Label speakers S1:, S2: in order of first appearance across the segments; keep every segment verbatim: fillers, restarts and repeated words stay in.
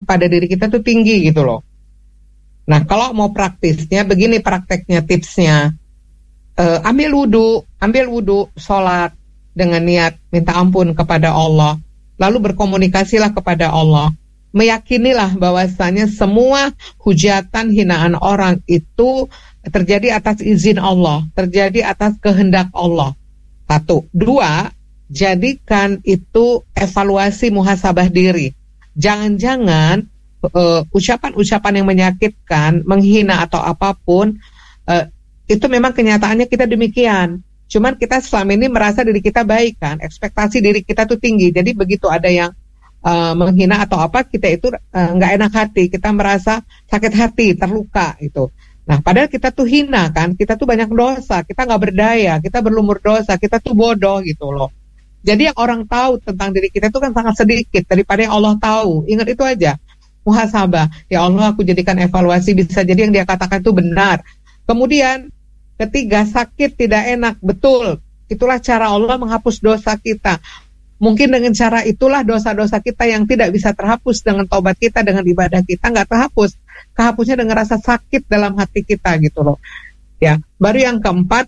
S1: pada diri kita tuh tinggi gitu loh. Nah, kalau mau praktisnya, begini prakteknya, tipsnya. Uh, ambil wudhu, ambil wudhu, sholat dengan niat minta ampun kepada Allah. Lalu berkomunikasilah kepada Allah. Meyakinilah bahwasanya semua hujatan, hinaan orang itu terjadi atas izin Allah, terjadi atas kehendak Allah. Satu. Dua, jadikan itu evaluasi muhasabah diri. Jangan-jangan uh, ucapan-ucapan yang menyakitkan, menghina atau apapun, uh, itu memang kenyataannya kita demikian. Cuman kita selama ini merasa diri kita baik kan, ekspektasi diri kita tuh tinggi. Jadi begitu ada yang uh, menghina atau apa, kita itu nggak uh, enak hati, kita merasa sakit hati, terluka itu. Nah, padahal kita tuh hina kan, kita tuh banyak dosa, kita nggak berdaya, kita berlumur dosa, kita tuh bodoh gitu loh. Jadi yang orang tahu tentang diri kita itu kan sangat sedikit daripada yang Allah tahu. Ingat itu aja, muhasabah. Ya Allah, aku jadikan evaluasi, bisa jadi yang dia katakan itu benar. Kemudian ketiga, sakit tidak enak, betul. Itulah cara Allah menghapus dosa kita. Mungkin dengan cara itulah dosa-dosa kita yang tidak bisa terhapus dengan taubat kita, dengan ibadah kita nggak terhapus. Kehapusnya dengan rasa sakit dalam hati kita gitu loh. Ya, baru yang keempat,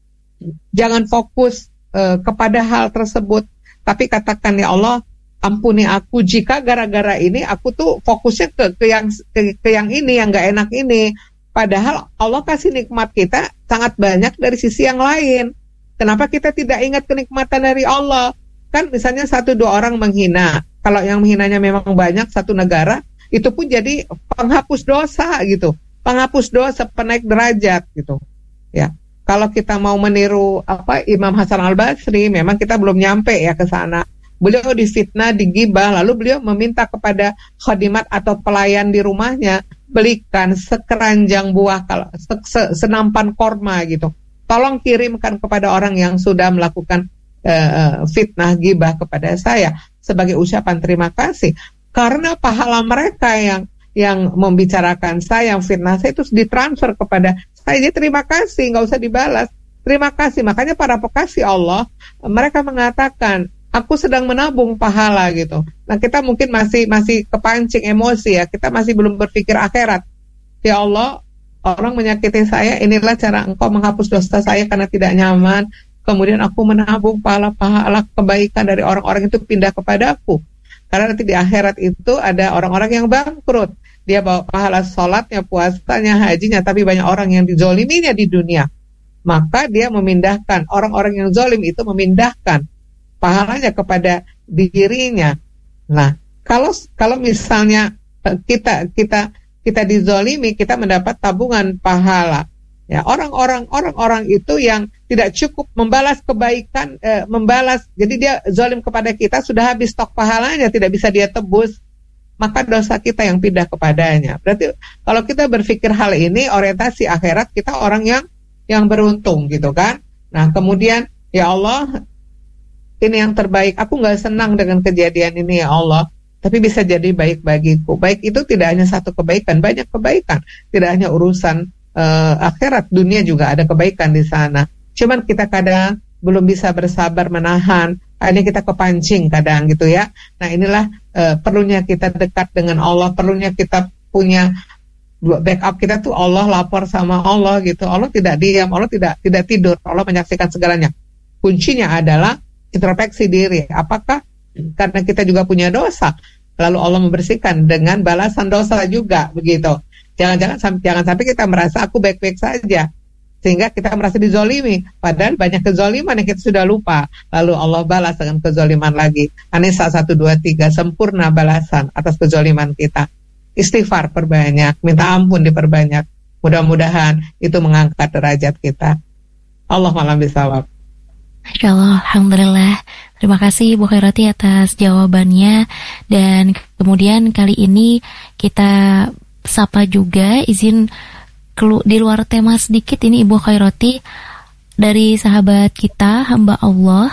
S1: jangan fokus uh, kepada hal tersebut, tapi katakan, ya Allah, ampuni aku jika gara-gara ini aku tuh fokusnya ke, ke yang ke, ke yang ini, yang nggak enak ini. Padahal Allah kasih nikmat kita sangat banyak dari sisi yang lain. Kenapa kita tidak ingat kenikmatan dari Allah? Kan misalnya satu dua orang menghina. Kalau yang menghinanya memang banyak, satu negara, itu pun jadi penghapus dosa gitu. Penghapus dosa, penaik derajat gitu. Ya. Kalau kita mau meniru apa Imam Hasan Al-Basri, memang kita belum nyampe ya ke sana. Beliau difitnah, digibah, lalu beliau meminta kepada khadimat atau pelayan di rumahnya, belikan sekeranjang buah, kalau se- senampan korma gitu. Tolong kirimkan kepada orang yang sudah melakukan uh, fitnah, gibah kepada saya sebagai ucapan terima kasih. Karena pahala mereka yang yang membicarakan saya, yang fitnah saya itu ditransfer kepada saya. Jadi terima kasih, nggak usah dibalas. Terima kasih. Makanya para pekasih Allah, mereka mengatakan, aku sedang menabung pahala gitu. Nah, kita mungkin masih masih kepancing emosi ya. Kita masih belum berpikir akhirat. Ya Allah, orang menyakiti saya, inilah cara Engkau menghapus dosa saya karena tidak nyaman. Kemudian aku menabung pahala-pahala kebaikan dari orang-orang itu pindah kepadaku. Karena nanti di akhirat itu ada orang-orang yang bangkrut. Dia bawa pahala sholatnya, puasanya, hajinya, tapi banyak orang yang dizoliminya di dunia. Maka dia memindahkan, orang-orang yang zolim itu memindahkan pahalanya kepada dirinya. Nah, kalau kalau misalnya kita kita kita dizolimi, kita mendapat tabungan pahala. Ya, orang-orang orang-orang itu yang tidak cukup membalas kebaikan, eh, membalas, jadi dia zolim kepada kita, sudah habis stok pahalanya, tidak bisa dia tebus, maka dosa kita yang pindah kepadanya. Berarti kalau kita berpikir hal ini, orientasi akhirat, kita orang yang yang beruntung gitu kan. Nah, kemudian ya Allah, ini yang terbaik. Aku nggak senang dengan kejadian ini ya Allah, tapi bisa jadi baik bagiku. Baik itu tidak hanya satu kebaikan, banyak kebaikan. Tidak hanya urusan uh, akhirat, dunia juga ada kebaikan di sana. Cuman kita kadang belum bisa bersabar menahan, akhirnya kita kepancing kadang gitu ya. Nah, inilah uh, perlunya kita dekat dengan Allah, perlunya kita punya backup kita tuh Allah, lapor sama Allah gitu. Allah tidak diam, Allah tidak tidak tidur, Allah menyaksikan segalanya. Kuncinya adalah introspeksi diri. Apakah karena kita juga punya dosa, lalu Allah membersihkan dengan balasan dosa juga begitu. Jangan-jangan sampai jangan sampai kita merasa aku baik-baik saja, sehingga kita merasa dizolimi, padahal banyak kezoliman yang kita sudah lupa, lalu Allah balas dengan kezoliman lagi. An-Nisa satu dua tiga, sempurna balasan atas kezoliman kita. Istighfar perbanyak, minta ampun diperbanyak, mudah-mudahan itu mengangkat derajat kita. Allah malam bisawab.
S2: Masya Allah, Alhamdulillah. Terima kasih Bu Khairati atas jawabannya. Dan kemudian kali ini kita sapa juga, izin kelu- di luar tema sedikit ini Ibu Khairati, dari sahabat kita, hamba Allah,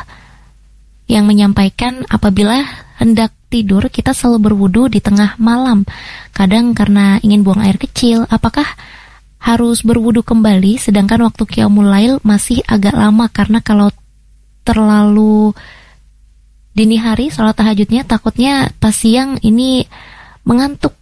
S2: yang menyampaikan apabila hendak tidur kita selalu berwudu di tengah malam. Kadang karena ingin buang air kecil, apakah harus berwudu kembali sedangkan waktu qiyamul lail masih agak lama? Karena kalau terlalu dini hari sholat tahajudnya takutnya pas siang ini mengantuk